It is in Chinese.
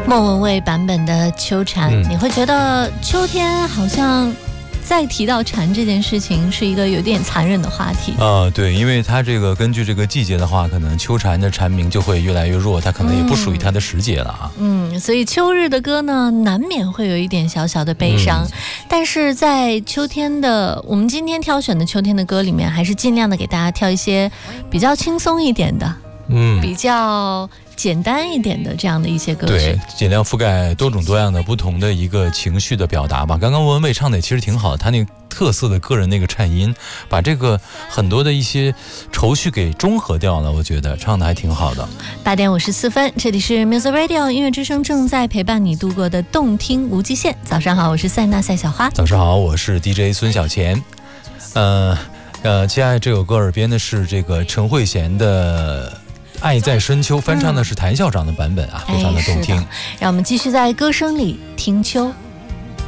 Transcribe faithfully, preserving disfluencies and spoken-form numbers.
莫文蔚版本的《秋蝉》，嗯，你会觉得秋天好像再提到蝉这件事情是一个有点残忍的话题啊、呃，对，因为它这个根据这个季节的话，可能秋蝉的蝉鸣就会越来越弱，它可能也不属于它的时节了啊。 嗯，所以秋日的歌呢，难免会有一点小小的悲伤，嗯、但是在秋天的我们今天挑选的秋天的歌里面，还是尽量的给大家挑一些比较轻松一点的，嗯，比较简单一点的这样的一些歌曲， 对，尽量覆盖多种多样的不同的一个情绪的表达吧。刚刚莫文蔚唱的其实挺好的，他那个特色的个人那个颤音，把这个很多的一些愁绪给中和掉了，我觉得唱的还挺好的。 八点五十四分，这里是 Music Radio 音乐之声，正在陪伴你度过的动听无极限。早上好，我是塞纳赛小花。 早上好，我是 D J 孙小钱。呃呃，接下来这首歌耳边的是这个陈慧娴的爱在深秋，翻唱的是谭校长的版本啊，非常的动听。 让我们继续在歌声里听秋。